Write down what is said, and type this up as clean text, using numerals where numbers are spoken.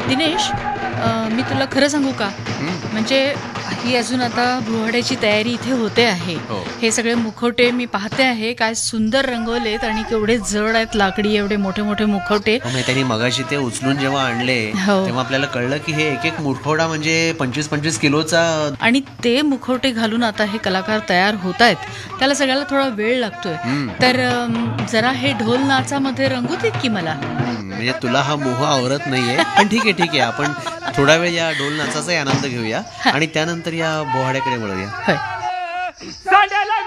दिनेश, मी तुला खरं सांगू का, म्हणजे ही अजून आता बोहाड्याची तयारी इथे होते आहे. हे सगळे मुखवटे मी पाहते आहे, काय सुंदर रंगवलेत आणि केवढे जड आहेत, लाकडी एवढे मोठे मोठे मुखवटे. त्यांनी मगाशी ते उचलून जेव्हा आणले तेव्हा आपल्याला कळलं की हे एक एक मुखवटा म्हणजे 25-25 किलोचा. आणि ते मुखवटे घालून आता हे कलाकार तयार होत आहेत, त्याला सगळ्याला थोडा वेळ लागतोय. तर जरा हे ढोल नाचामध्ये रंगू देत की मला. म्हणजे तुला हा मोह आवरत नाहीये, पण ठीक आहे आपण थोडा वेळ या ढोल नाचाचाही आनंद घेऊया आणि त्यानंतर या बोहाड्याकडे वळूया. होय.